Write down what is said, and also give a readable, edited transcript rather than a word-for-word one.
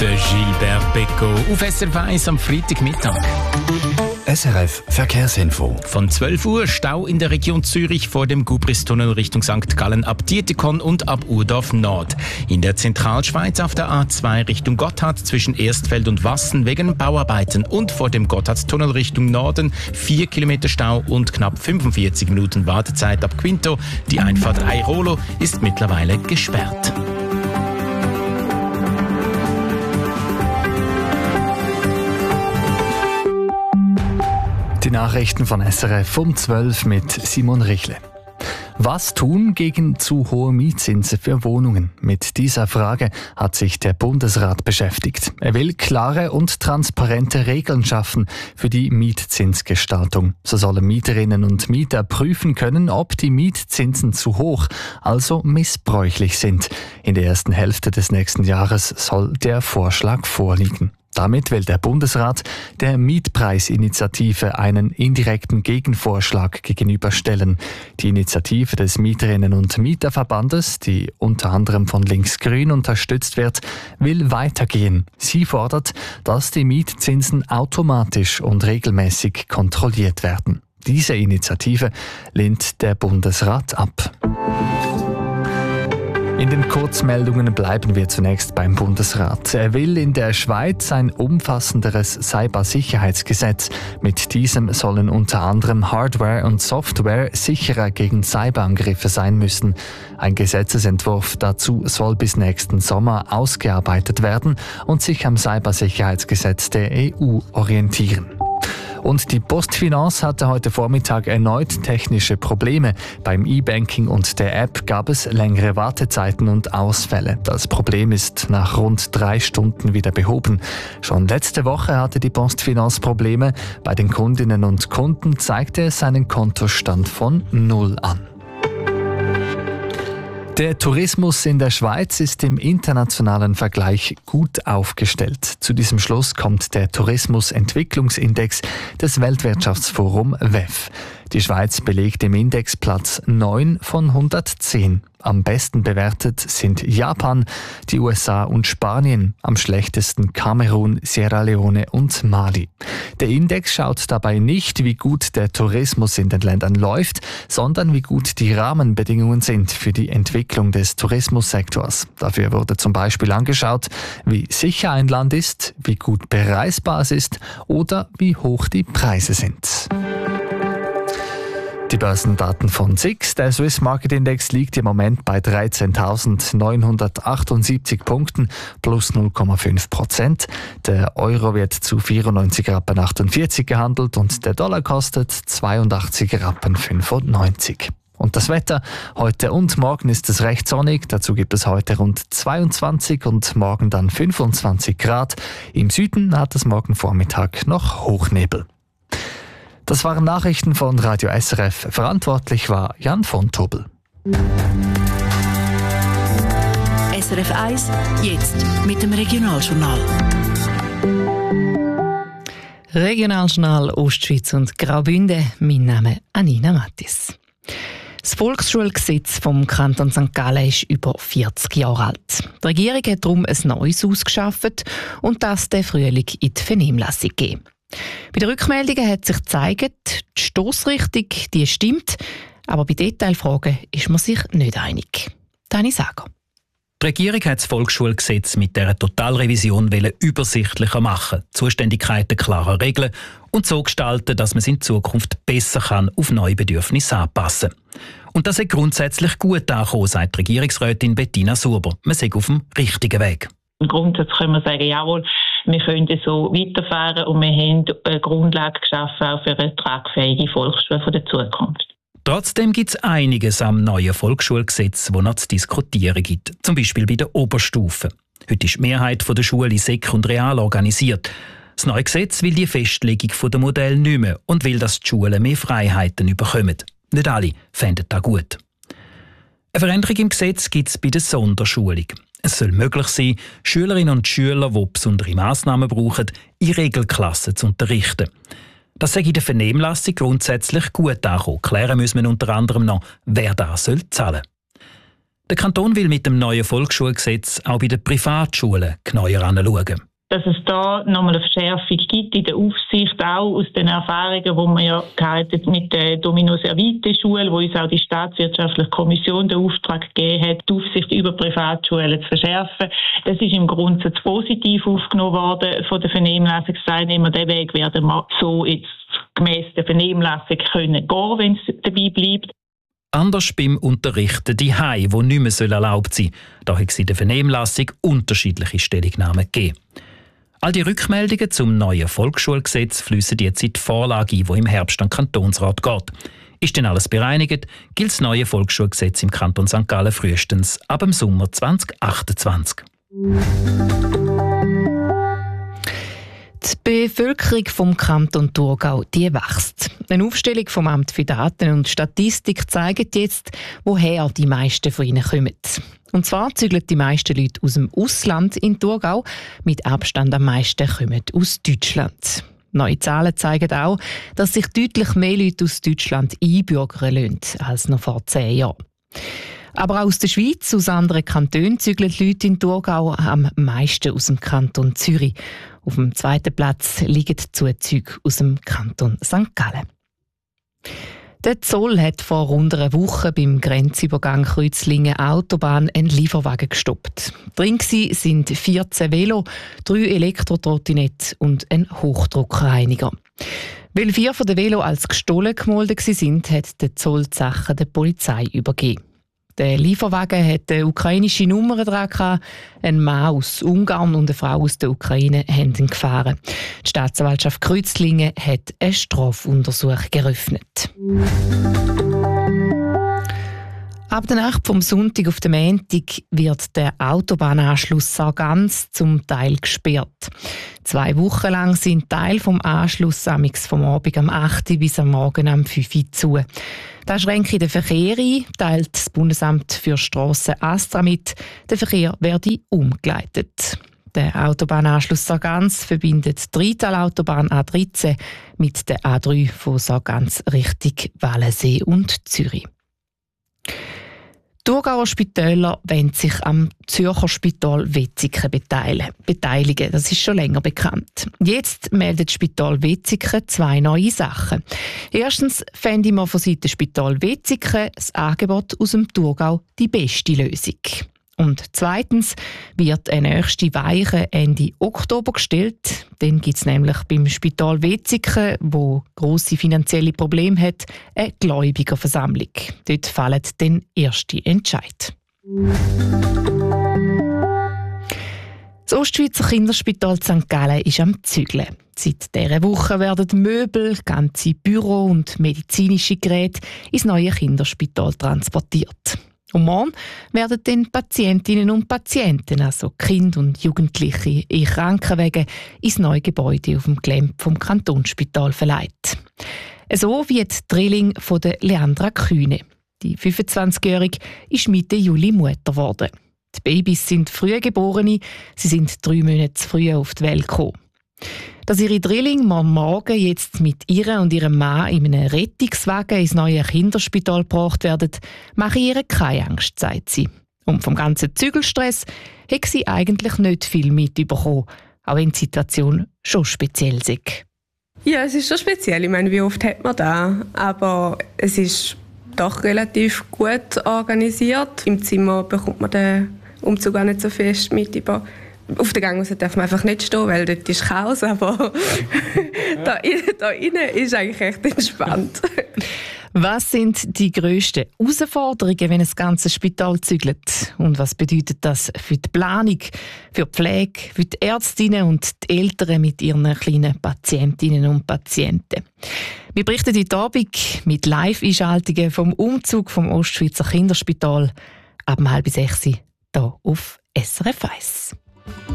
Der Gilbert Becco auf SRF 1 am Freitagmittag. SRF Verkehrsinfo. Von 12 Uhr Stau in der Region Zürich vor dem Gubristunnel Richtung St. Gallen ab Dietikon und ab Urdorf Nord. In der Zentralschweiz auf der A2 Richtung Gotthard zwischen Erstfeld und Wassen wegen Bauarbeiten und vor dem Gotthardstunnel Richtung Norden 4 Kilometer Stau und knapp 45 Minuten Wartezeit ab Quinto. Die Einfahrt Airolo ist mittlerweile gesperrt. Die Nachrichten von SRF um 12 mit Simon Richle. Was tun gegen zu hohe Mietzinsen für Wohnungen? Mit dieser Frage hat sich der Bundesrat beschäftigt. Er will klare und transparente Regeln schaffen für die Mietzinsgestaltung. So sollen Mieterinnen und Mieter prüfen können, ob die Mietzinsen zu hoch, also missbräuchlich sind. In der ersten Hälfte des nächsten Jahres soll der Vorschlag vorliegen. Damit will der Bundesrat der Mietpreisinitiative einen indirekten Gegenvorschlag gegenüberstellen. Die Initiative des Mieterinnen- und Mieterverbandes, die unter anderem von Linksgrün unterstützt wird, will weitergehen. Sie fordert, dass die Mietzinsen automatisch und regelmäßig kontrolliert werden. Diese Initiative lehnt der Bundesrat ab. In den Kurzmeldungen bleiben wir zunächst beim Bundesrat. Er will in der Schweiz ein umfassenderes Cybersicherheitsgesetz. Mit diesem sollen unter anderem Hardware und Software sicherer gegen Cyberangriffe sein müssen. Ein Gesetzesentwurf dazu soll bis nächsten Sommer ausgearbeitet werden und sich am Cybersicherheitsgesetz der EU orientieren. Und die Postfinance hatte heute Vormittag erneut technische Probleme. Beim E-Banking und der App gab es längere Wartezeiten und Ausfälle. Das Problem ist nach rund 3 Stunden wieder behoben. Schon letzte Woche hatte die Postfinance Probleme. Bei den Kundinnen und Kunden zeigte es einen Kontostand von 0 an. Der Tourismus in der Schweiz ist im internationalen Vergleich gut aufgestellt. Zu diesem Schluss kommt der Tourismusentwicklungsindex des Weltwirtschaftsforum WEF. Die Schweiz belegt im Index Platz 9 von 110. Am besten bewertet sind Japan, die USA und Spanien, am schlechtesten Kamerun, Sierra Leone und Mali. Der Index schaut dabei nicht, wie gut der Tourismus in den Ländern läuft, sondern wie gut die Rahmenbedingungen sind für die Entwicklung des Tourismussektors. Dafür wurde zum Beispiel angeschaut, wie sicher ein Land ist, wie gut bereisbar es ist oder wie hoch die Preise sind. Die Börsendaten von SIX. Der Swiss Market Index liegt im Moment bei 13.978 Punkten plus 0,5%. Der Euro wird zu 94,48 Rappen gehandelt und der Dollar kostet 82,95 Rappen. Und das Wetter, heute und morgen ist es recht sonnig, dazu gibt es heute rund 22 und morgen dann 25 Grad. Im Süden hat es morgen Vormittag noch Hochnebel. Das waren Nachrichten von Radio SRF. Verantwortlich war Jan von Tobel. SRF 1, jetzt mit dem Regionaljournal. Regionaljournal Ostschweiz und Graubünden. Mein Name ist Anina Mattis. Das Volksschulgesetz vom Kanton St. Gallen ist über 40 Jahre alt. Die Regierung hat darum ein neues ausgeschafft und das den Frühling in die Vernehmlassung gegeben. Bei den Rückmeldungen hat sich gezeigt, die Stossrichtung die stimmt, aber bei Detailfragen ist man sich nicht einig. Dani Sager. Die Regierung hat das Volksschulgesetz mit dieser Totalrevision übersichtlicher machen, Zuständigkeiten klarer regeln und so gestalten, dass man es in Zukunft besser auf neue Bedürfnisse anpassen kann. Und das ist grundsätzlich gut angekommen, sagt die Regierungsrätin Bettina Surber. Man sei auf dem richtigen Weg. Grundsätzlich können wir sagen, jawohl, wir können so weiterfahren und wir haben eine Grundlage geschaffen auch für eine tragfähige Volksschule der Zukunft. Trotzdem gibt es einiges am neuen Volksschulgesetz, das noch zu diskutieren gibt. Zum Beispiel bei der Oberstufe. Heute ist die Mehrheit der Schule Sek und Real organisiert. Das neue Gesetz will die Festlegung der Modelle nicht mehr und will, dass die Schulen mehr Freiheiten bekommen. Nicht alle fänden das gut. Eine Veränderung im Gesetz gibt es bei der Sonderschulung. Es soll möglich sein, Schülerinnen und Schüler, die besondere Massnahmen brauchen, in Regelklassen zu unterrichten. Das sei in der Vernehmlassung grundsätzlich gut angekommen. Klären müssen wir unter anderem noch, wer das zahlen soll. Der Kanton will mit dem neuen Volksschulgesetz auch bei den Privatschulen genauer anschauen. Dass es da nochmal eine Verschärfung gibt in der Aufsicht, auch aus den Erfahrungen, die wir ja gehabt mit der Domino-Servite-Schule, wo uns auch die Staatswirtschaftliche Kommission den Auftrag gegeben hat, die Aufsicht über Privatschulen zu verschärfen. Das ist im Grundsatz positiv aufgenommen worden von den Vernehmlassungsteilnehmern. Den Weg werden wir so jetzt gemäss der Vernehmlassung können gehen, wenn es dabei bleibt. Anders beim Unterrichten daheim, wo nicht mehr erlaubt sein soll. Da hat es in der Vernehmlassung unterschiedliche Stellungnahmen gegeben. All die Rückmeldungen zum neuen Volksschulgesetz fließen jetzt in die Vorlage ein, die im Herbst an den Kantonsrat geht. Ist denn alles bereinigt, gilt das neue Volksschulgesetz im Kanton St. Gallen frühestens ab dem Sommer 2028. Die Bevölkerung vom Kanton Thurgau die wächst. Eine Aufstellung vom Amt für Daten und Statistik zeigt jetzt, woher die meisten von ihnen kommen. Und zwar zügeln die meisten Leute aus dem Ausland in Thurgau. Mit Abstand am meisten kommen aus Deutschland. Neue Zahlen zeigen auch, dass sich deutlich mehr Leute aus Deutschland einbürgern lassen als noch vor 10 Jahren. Aber auch aus der Schweiz, aus anderen Kantonen, zügeln die Leute in Thurgau am meisten aus dem Kanton Zürich. Auf dem 2. Platz liegen die Zuzüge aus dem Kanton St. Gallen. Der Zoll hat vor rund einer Woche beim Grenzübergang Kreuzlingen-Autobahn einen Lieferwagen gestoppt. Drin sind 14 Velo, 3 Elektrotrottinette und ein Hochdruckreiniger. Weil 4 von den Velo als gestohlen gemolden waren, hat der Zoll die Sachen der Polizei übergeben. Der Lieferwagen hatte eine ukrainische Nummer dran. Ein Mann aus Ungarn und eine Frau aus der Ukraine haben ihn gefahren. Die Staatsanwaltschaft Kreuzlingen hat eine Strafuntersuchung eröffnet. Ab der Nacht vom Sonntag auf den Montag wird der Autobahnanschluss Sargans zum Teil gesperrt. 2 Wochen lang sind Teile vom Anschluss vom Abend am 8 bis am Morgen am 5 Uhr zu. Das schränkt den Verkehr ein, teilt das Bundesamt für Strassen ASTRA mit. Der Verkehr werde umgeleitet. Der Autobahnanschluss Sargans verbindet die Rheintal-Autobahn A13 mit der A3 von Sargans Richtung Wallensee und Zürich. Thurgauer Spitäler wollen sich am Zürcher Spital Wetzikon beteiligen. Das ist schon länger bekannt. Jetzt meldet das Spital Wetzikon 2 neue Sachen. Erstens fände man von Seiten Spital Wetzikon das Angebot aus dem Thurgau die beste Lösung. Und zweitens wird eine nächste Weiche Ende Oktober gestellt. Dann gibt es nämlich beim Spital Wetzikon, wo grosse finanzielle Probleme hat, eine Gläubigerversammlung. Dort fallen dann erste Entscheid. Das Ostschweizer Kinderspital St. Gallen ist am Zügeln. Seit dieser Woche werden Möbel, ganze Büro und medizinische Geräte ins neue Kinderspital transportiert. Und morgen werden dann Patientinnen und Patienten, also Kinder und Jugendliche in Krankenwagen, ins neue Gebäude auf dem Gelände vom Kantonsspital verleiht. So wie die Drilling von der Leandra Kühne. Die 25-Jährige ist Mitte Juli Mutter geworden. Die Babys sind Frühgeborene, sie sind 3 Monate zu früh auf die Welt gekommen. Dass ihre Drilling morgen jetzt mit ihr und ihrem Mann in einem Rettungswagen ins neue Kinderspital gebracht werden, mache ihr keine Angst, sagt sie. Und vom ganzen Zügelstress hat sie eigentlich nicht viel mitbekommen, auch wenn die Situation schon speziell ist. Ja, es ist schon speziell. Ich meine, wie oft hat man das? Aber es ist doch relativ gut organisiert. Im Zimmer bekommt man den Umzug auch nicht so fest mit über. Auf der Gang darf man einfach nicht stehen, weil dort ist Chaos, aber da innen ist eigentlich echt entspannt. Was sind die grössten Herausforderungen, wenn das ganze Spital zügelt? Und was bedeutet das für die Planung, für die Pflege, für die Ärztinnen und die Eltern mit ihren kleinen Patientinnen und Patienten? Wir berichten heute Abend mit Live-Einschaltungen vom Umzug vom Ostschweizer Kinderspital ab 5:30 hier auf SRF 1.